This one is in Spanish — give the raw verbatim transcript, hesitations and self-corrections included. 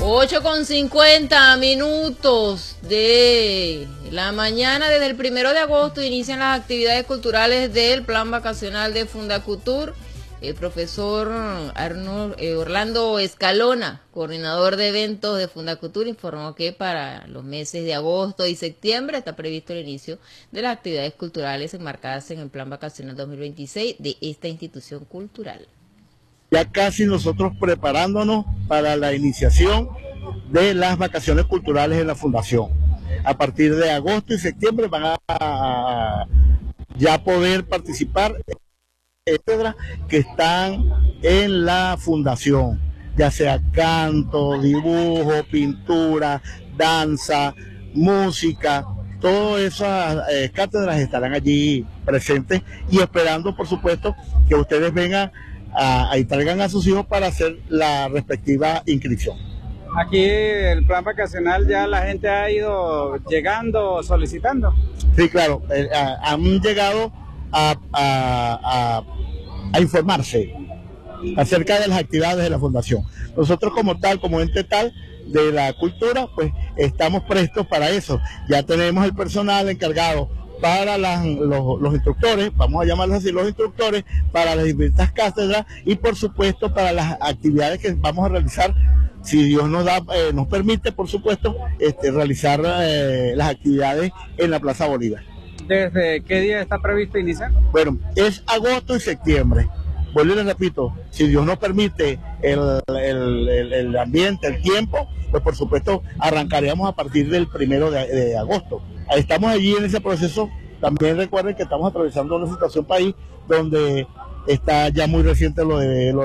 ocho con cincuenta minutos de la mañana. Desde el primero de agosto inician las actividades culturales del plan vacacional de Fundacultur. El profesor Arnold, eh, Orlando Escalona, coordinador de eventos de Fundacultur, informó que para los meses de agosto y septiembre está previsto el inicio de las actividades culturales enmarcadas en el plan vacacional dos mil veintiséis de esta institución cultural. Ya casi nosotros preparándonos para la iniciación de las vacaciones culturales en la Fundación. A partir de agosto y septiembre van a, a ya poder participar cátedras que están en la Fundación, ya sea canto, dibujo, pintura, danza, música. Todas esas eh, cátedras estarán allí presentes y esperando, por supuesto, que ustedes vengan a, y traigan a sus hijos para hacer la respectiva inscripción. Aquí el plan vacacional ya la gente ha ido llegando, solicitando. Sí, claro, eh, a, han llegado a, a, a, a informarse acerca de las actividades de la Fundación. Nosotros como tal, como ente tal de la cultura, pues estamos prestos para eso. Ya tenemos el personal encargado para las, los, los instructores, vamos a llamarlos así, los instructores, para las distintas cátedras y por supuesto para las actividades que vamos a realizar, si Dios nos da, eh, nos permite, por supuesto, este, realizar eh, las actividades en la Plaza Bolívar. ¿Desde qué día está previsto iniciar? Bueno, es agosto y septiembre. Vuelvo y les repito, si Dios nos permite el, el, el, el ambiente, el tiempo, pues por supuesto arrancaríamos a partir del primero de, de agosto. Estamos allí en ese proceso. También recuerden que estamos atravesando una situación país donde está ya muy reciente lo de... Lo